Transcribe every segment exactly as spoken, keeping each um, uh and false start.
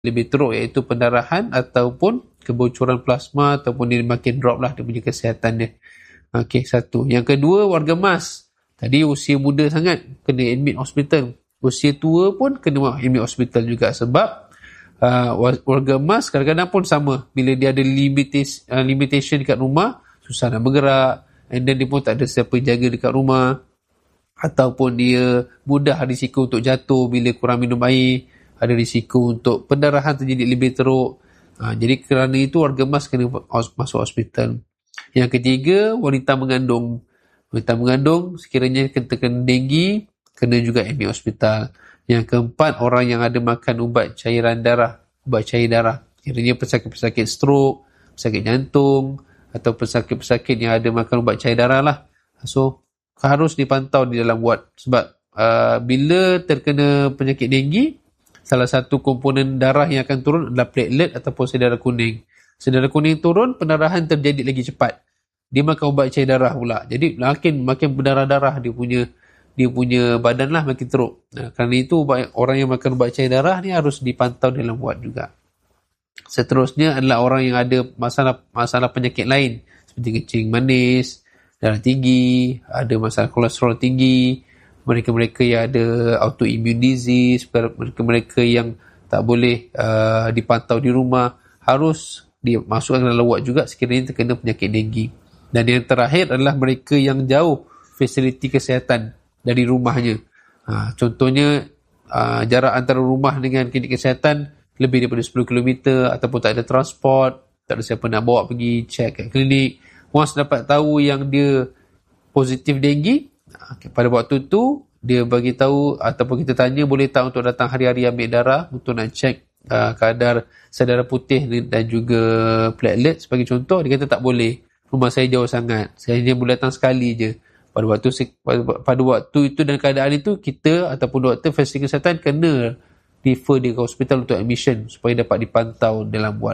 lebih teruk, iaitu pendarahan ataupun kebocoran plasma, ataupun dia makin drop lah dia punya kesihatan dia. Okey, satu. Yang kedua, warga emas. Tadi usia muda sangat kena admit hospital. Usia tua pun kena admit hospital juga, sebab uh, warga emas kadang-kadang pun sama. Bila dia ada limitation, uh, limitation dekat rumah, susah nak bergerak, and then dia pun tak ada siapa jaga dekat rumah, ataupun dia mudah risiko untuk jatuh bila kurang minum air, ada risiko untuk pendarahan terjadi lebih teruk. Ha, jadi kerana itu warga emas kena masuk hospital. Yang ketiga, wanita mengandung. Wanita mengandung sekiranya terkena denggi, kena juga admit hospital. Yang keempat, orang yang ada makan ubat cairan darah, ubat cair darah. Kiranya pesakit-pesakit stroke, pesakit jantung, atau pesakit-pesakit yang ada makan ubat cair darah lah. So, harus dipantau di dalam ward. Sebab uh, bila terkena penyakit denggi, salah satu komponen darah yang akan turun adalah platelet ataupun sedara kuning. Sedara kuning turun, pendarahan terjadi lagi cepat. Dia makan ubat cair darah pula. Jadi makin makin berdarah-darah dia punya dia punya badan lah makin teruk. Nah, kerana itu orang yang makan ubat cair darah ni harus dipantau dalam ward juga. Seterusnya adalah orang yang ada masalah masalah penyakit lain seperti kencing manis, darah tinggi, ada masalah kolesterol tinggi, mereka-mereka yang ada autoimmune disease, mereka-mereka yang tak boleh uh, dipantau di rumah, harus dimasukkan dalam ward juga sekiranya terkena penyakit denggi. Dan yang terakhir adalah mereka yang jauh fasiliti kesihatan dari rumahnya. Ha, contohnya, uh, jarak antara rumah dengan klinik kesihatan lebih daripada sepuluh kilometer, ataupun tak ada transport, tak ada siapa nak bawa pergi check kat klinik. Once dapat tahu yang dia positif denggi, okay, pada waktu tu dia bagi tahu ataupun kita tanya boleh tak untuk datang hari-hari ambil darah untuk nak check uh, kadar sedara putih dan juga platelet sebagai contoh. Dia kata tak boleh, rumah saya jauh sangat, saya hanya boleh datang sekali je. Pada waktu pada, pada waktu itu dan keadaan itu, kita ataupun doktor fasiliti kesihatan kena refer dia ke hospital untuk admission supaya dapat dipantau dalam ward.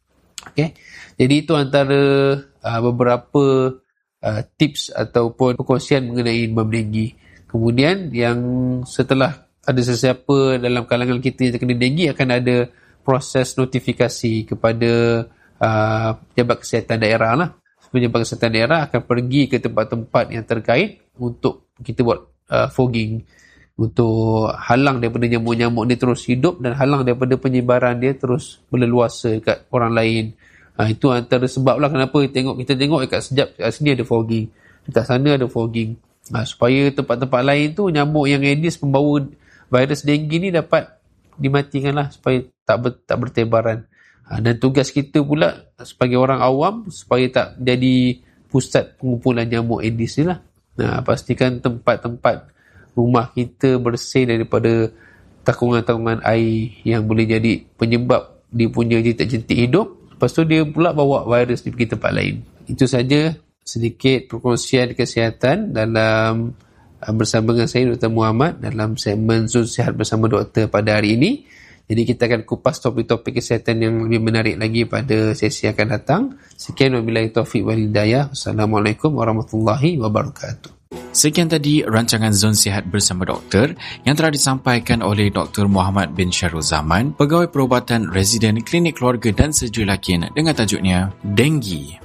Okay. Jadi itu antara uh, beberapa uh, tips ataupun perkongsian mengenai demam denggi. Kemudian yang setelah ada sesiapa dalam kalangan kita yang terkena denggi, akan ada proses notifikasi kepada uh, pejabat kesihatan daerah lah. Pejabat kesihatan daerah akan pergi ke tempat-tempat yang terkait untuk kita buat uh, fogging, untuk halang daripada nyamuk-nyamuk dia terus hidup dan halang daripada penyebaran dia terus berleluasa dekat orang lain. Ha, itu antara sebab lah kenapa tengok, kita tengok dekat sejap kat sini ada fogging, dekat sana ada fogging. Ha, supaya tempat-tempat lain tu nyamuk yang Aedes pembawa virus denggi ni dapat dimatikan lah, supaya tak, ber, tak bertebaran. Ha, dan tugas kita pula sebagai orang awam supaya tak jadi pusat pengumpulan nyamuk Aedes ni lah. Ha, pastikan tempat-tempat rumah kita bersih daripada takungan-takungan air yang boleh jadi penyebab dia punya jentik-jentik hidup. Lepas tu dia pula bawa virus di pergi tempat lain. Itu saja sedikit perkongsian kesihatan dalam bersama dengan saya Doktor Muhammad dalam segmen Zon Sihat bersama Doktor pada hari ini. Jadi kita akan kupas topik-topik kesihatan yang lebih menarik lagi pada sesi yang akan datang. Sekian, wabillahi taufiq wal hidayah. Assalamualaikum warahmatullahi wabarakatuh. Sekian tadi rancangan Zon Sihat bersama Doktor yang telah disampaikan oleh Doktor Muhammad bin Syarul Zaman, Pegawai Perubatan Residen Klinik Keluarga dan Sejulakin, dengan tajuknya Denggi.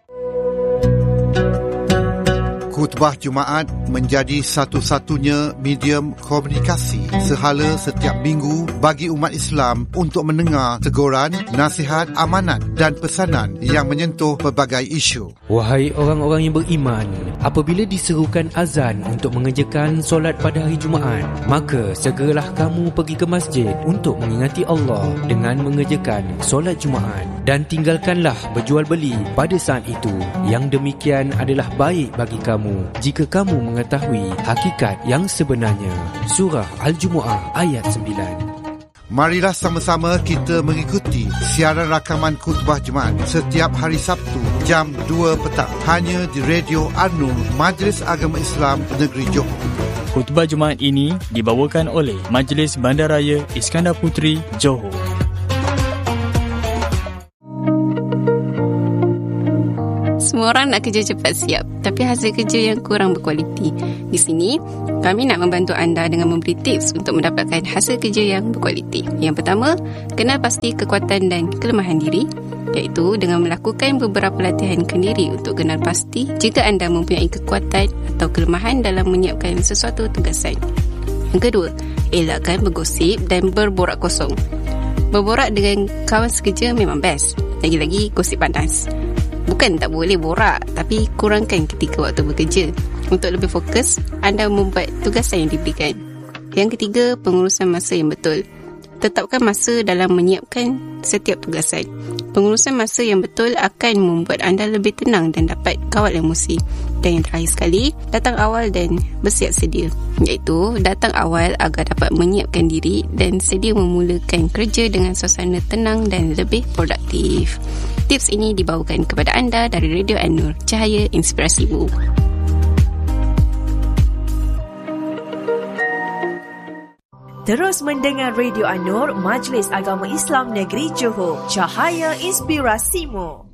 Khutbah Jumaat menjadi satu-satunya medium komunikasi sehala setiap minggu bagi umat Islam untuk mendengar teguran, nasihat, amanat dan pesanan yang menyentuh pelbagai isu. Wahai orang-orang yang beriman, apabila diserukan azan untuk mengerjakan solat pada hari Jumaat, maka segeralah kamu pergi ke masjid untuk mengingati Allah dengan mengerjakan solat Jumaat, dan tinggalkanlah berjual beli pada saat itu. Yang demikian adalah baik bagi kamu jika kamu mengetahui hakikat yang sebenarnya. Surah Al-Jumu'ah ayat sembilan. Marilah sama-sama kita mengikuti siaran rakaman khutbah Jumaat setiap hari Sabtu jam dua petang hanya di Radio An-Nur, Majlis Agama Islam Negeri Johor. Khutbah Jumaat ini dibawakan oleh Majlis Bandaraya Iskandar Puteri, Johor. Semua orang nak kerja cepat siap, tapi hasil kerja yang kurang berkualiti. Di sini, kami nak membantu anda dengan memberi tips untuk mendapatkan hasil kerja yang berkualiti. Yang pertama, kenal pasti kekuatan dan kelemahan diri, iaitu dengan melakukan beberapa latihan kendiri untuk kenal pasti jika anda mempunyai kekuatan atau kelemahan dalam menyiapkan sesuatu tugasan. Yang kedua, elakkan bergosip dan berborak kosong. Berborak dengan kawan sekerja memang best, lagi-lagi gosip panas. Bukan tak boleh borak, tapi kurangkan ketika waktu bekerja. Untuk lebih fokus, anda membuat tugasan yang diberikan. Yang ketiga, pengurusan masa yang betul. Tetapkan masa dalam menyiapkan setiap tugasan. Pengurusan masa yang betul akan membuat anda lebih tenang dan dapat kawal emosi. Dan yang terakhir sekali, datang awal dan bersiap sedia. Iaitu, datang awal agar dapat menyiapkan diri dan sedia memulakan kerja dengan suasana tenang dan lebih produktif. Tips ini dibawakan kepada anda dari Radio An-Nur, cahaya inspirasimu. Terus mendengar Radio An-Nur, Majlis Agama Islam Negeri Johor, cahaya inspirasimu.